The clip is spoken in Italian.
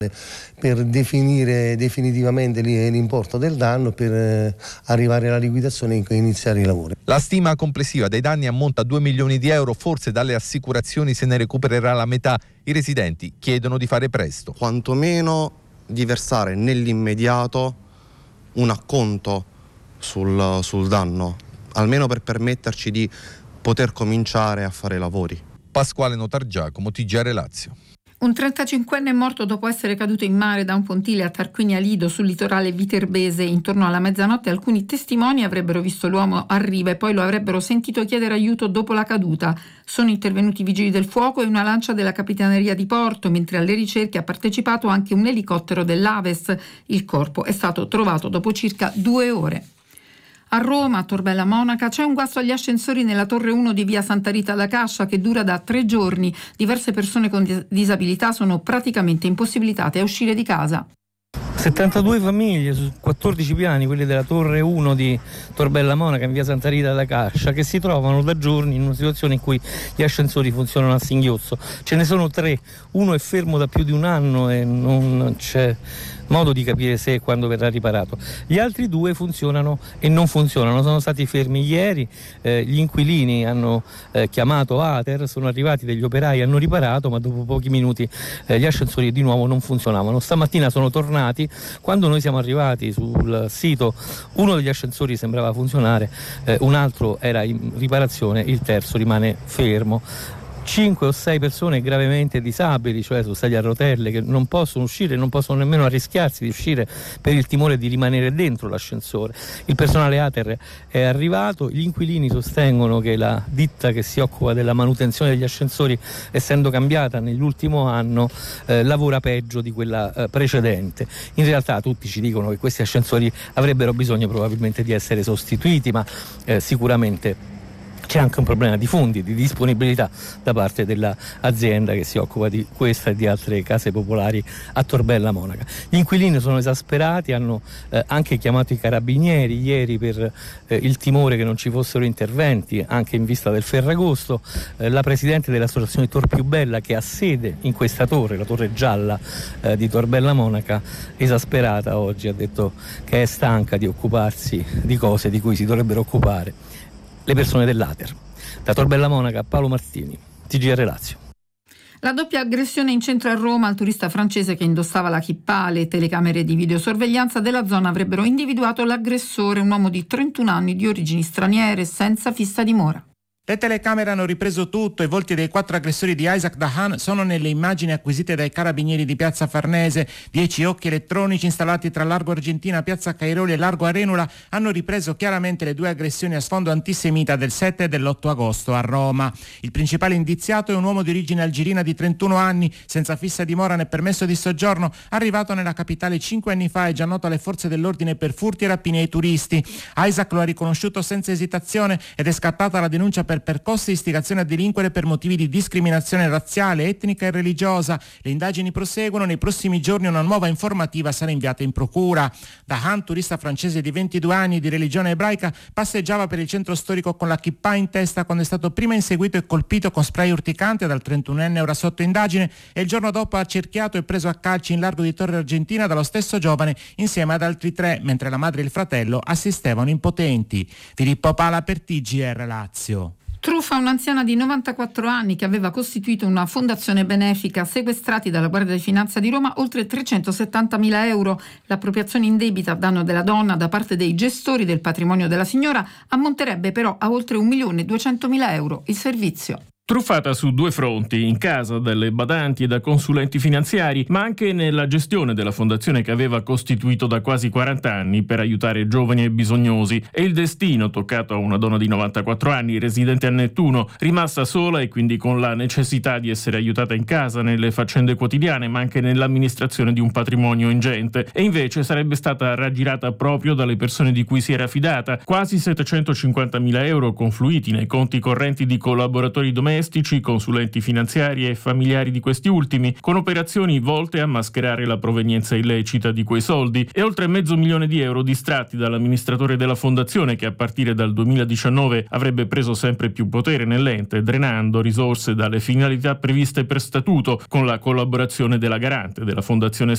per definire definitivamente l'importo del danno, per arrivare alla liquidazione e iniziare i lavori. La stima complessiva dei danni ammonta a 2 milioni di euro, forse dalle assicurazioni se ne recupererà la metà. I residenti chiedono di fare presto. Quantomeno di versare nell'immediato un acconto sul danno, almeno per permetterci di poter cominciare a fare i lavori. Pasquale Notargiacomo, TGR Lazio. Un 35enne è morto dopo essere caduto in mare da un pontile a Tarquinia Lido sul litorale viterbese. Intorno alla mezzanotte alcuni testimoni avrebbero visto l'uomo a riva e poi lo avrebbero sentito chiedere aiuto dopo la caduta. Sono intervenuti i vigili del fuoco e una lancia della Capitaneria di Porto, mentre alle ricerche ha partecipato anche un elicottero dell'Aves. Il corpo è stato trovato dopo circa 2 ore. A Roma, a Tor Bella Monaca, c'è un guasto agli ascensori nella torre 1 di via Santa Rita alla Cascia che dura da 3 giorni. Diverse persone con disabilità sono praticamente impossibilitate a uscire di casa. 72 famiglie su 14 piani, quelle della torre 1 di Tor Bella Monaca in via Santa Rita alla Cascia, che si trovano da giorni in una situazione in cui gli ascensori funzionano a singhiozzo. Ce ne sono 3, uno è fermo da più di un anno e non c'è modo di capire se e quando verrà riparato. Gli altri 2 funzionano e non funzionano, sono stati fermi ieri, gli inquilini hanno chiamato Ater, sono arrivati degli operai, hanno riparato, ma dopo pochi minuti gli ascensori di nuovo non funzionavano. Stamattina sono tornati, quando noi siamo arrivati sul sito uno degli ascensori sembrava funzionare, un altro era in riparazione, il terzo rimane fermo. 5 o 6 persone gravemente disabili, cioè su sedie a rotelle, che non possono uscire, non possono nemmeno arrischiarsi di uscire per il timore di rimanere dentro l'ascensore. Il personale Ater è arrivato, gli inquilini sostengono che la ditta che si occupa della manutenzione degli ascensori, essendo cambiata nell'ultimo anno, lavora peggio di quella precedente. In realtà tutti ci dicono che questi ascensori avrebbero bisogno probabilmente di essere sostituiti, ma sicuramente c'è anche un problema di fondi, di disponibilità da parte dell'azienda che si occupa di questa e di altre case popolari a Tor Bella Monaca. Gli inquilini sono esasperati, hanno anche chiamato i carabinieri ieri per il timore che non ci fossero interventi, anche in vista del Ferragosto. La presidente dell'associazione Tor Più Bella, che ha sede in questa torre, la torre gialla di Tor Bella Monaca, esasperata oggi ha detto che è stanca di occuparsi di cose di cui si dovrebbero occupare le persone dell'Ater. Da Tor Bella Monaca, Paolo Martini, TGR Lazio. La doppia aggressione in centro a Roma al turista francese che indossava la kippa. Le telecamere di videosorveglianza della zona avrebbero individuato l'aggressore, un uomo di 31 anni di origini straniere senza fissa dimora. Le telecamere hanno ripreso tutto, i volti dei 4 aggressori di Isaac Dahan sono nelle immagini acquisite dai carabinieri di Piazza Farnese. 10 occhi elettronici installati tra Largo Argentina, Piazza Cairoli e Largo Arenula hanno ripreso chiaramente le 2 aggressioni a sfondo antisemita del 7 e dell'8 agosto a Roma. Il principale indiziato è un uomo di origine algerina di 31 anni, senza fissa dimora né permesso di soggiorno, arrivato nella capitale 5 anni fa e già noto alle forze dell'ordine per furti e rapine ai turisti. Isaac lo ha riconosciuto senza esitazione ed è scattata la denuncia per percosse e istigazione a delinquere per motivi di discriminazione razziale, etnica e religiosa. Le indagini proseguono, nei prossimi giorni una nuova informativa sarà inviata in procura. Dahan, turista francese di 22 anni di religione ebraica, passeggiava per il centro storico con la kippa in testa quando è stato prima inseguito e colpito con spray urticante dal 31enne ora sotto indagine e il giorno dopo accerchiato e preso a calci in largo di Torre Argentina dallo stesso giovane insieme ad altri 3, mentre la madre e il fratello assistevano impotenti. Filippo Pala per TGR Lazio. Truffa un'anziana di 94 anni che aveva costituito una fondazione benefica, sequestrati dalla Guardia di Finanza di Roma oltre 370.000 euro. L'appropriazione indebita a danno della donna da parte dei gestori del patrimonio della signora ammonterebbe però a oltre 1.200.000 euro. Il servizio. Truffata su 2 fronti, in casa delle badanti e da consulenti finanziari, ma anche nella gestione della fondazione che aveva costituito da quasi 40 anni per aiutare giovani e bisognosi. E il destino toccato a una donna di 94 anni, residente a Nettuno, rimasta sola e quindi con la necessità di essere aiutata in casa, nelle faccende quotidiane, ma anche nell'amministrazione di un patrimonio ingente. E invece sarebbe stata raggirata proprio dalle persone di cui si era fidata. Quasi 750.000 euro confluiti nei conti correnti di collaboratori domestici, consulenti finanziari e familiari di questi ultimi, con operazioni volte a mascherare la provenienza illecita di quei soldi, e oltre $500.000 di euro distratti dall'amministratore della fondazione, che a partire dal 2019 avrebbe preso sempre più potere nell'ente, drenando risorse dalle finalità previste per statuto, con la collaborazione della garante della fondazione